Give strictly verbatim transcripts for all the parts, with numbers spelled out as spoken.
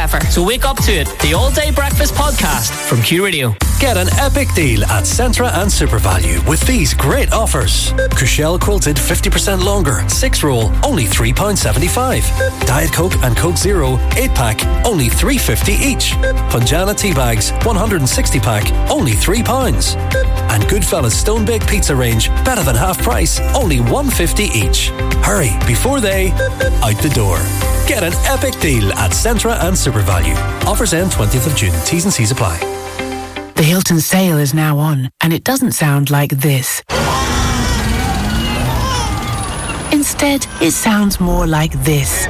Stafford. So wake up to it. The All Day Breakfast Podcast from Q Radio. Get an epic deal at Centra and SuperValue with these great offers. Cushelle Quilted fifty percent longer, six roll, only three pounds seventy-five. Diet Coke and Coke Zero, eight pack, only three pounds fifty each. Punjana tea bags, one hundred sixty pack, only three pounds. And Goodfellas Stone Baked Pizza range, better than half price, only one pound fifty each. Hurry, before they out the door. Get an epic deal at Centra and SuperValue. Offers end twentieth of June. T's and C's apply. The Hilton sale is now on, and it doesn't sound like this. Instead, it sounds more like this.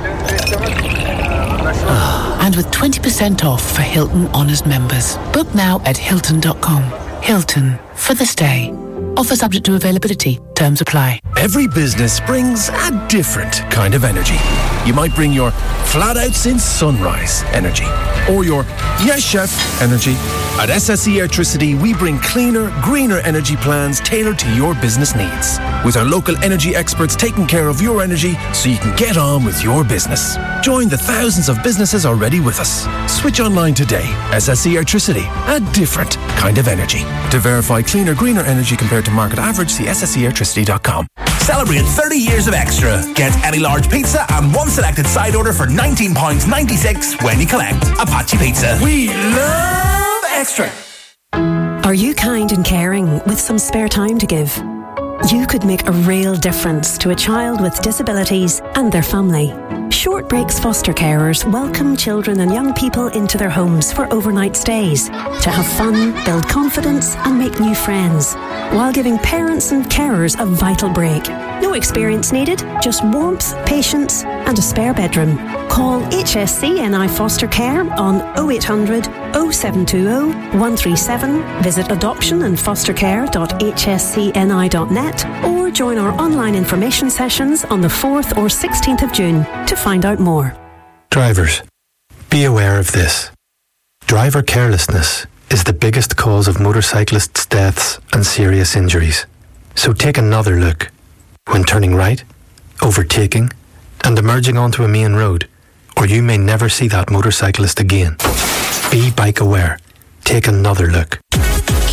And with twenty percent off for Hilton Honors members. Book now at Hilton dot com. Hilton, for the stay. Offer subject to availability. Terms apply. Every business brings a different kind of energy. You might bring your flat out since sunrise energy, or your yes chef energy. At S S E Airtricity, we bring cleaner, greener energy plans tailored to your business needs. With our local energy experts taking care of your energy so you can get on with your business. Join the thousands of businesses already with us. Switch online today. S S E Airtricity, a different kind of energy. To verify cleaner, greener energy compared to market average, see S S E airtricity dot com. Celebrate thirty years of Extra. Get any large pizza and one selected side order for nineteen pounds ninety-six when you collect. Apache Pizza. We love Extra. Are you kind and caring with some spare time to give? You could make a real difference to a child with disabilities and their family. Short Breaks Foster Carers welcome children and young people into their homes for overnight stays to have fun, build confidence and make new friends, while giving parents and carers a vital break. No experience needed, just warmth, patience and a spare bedroom. Call H S C N I Foster Care on oh eight hundred, oh seven two oh, one three seven, visit adoption and foster care dot h s c n i dot net or join our online information sessions on the fourth or sixteenth of June to find out more. Drivers, be aware of this. Driver carelessness is the biggest cause of motorcyclists' deaths and serious injuries. So take another look when turning right, overtaking, and emerging onto a main road, or you may never see that motorcyclist again. Be bike aware. Take another look.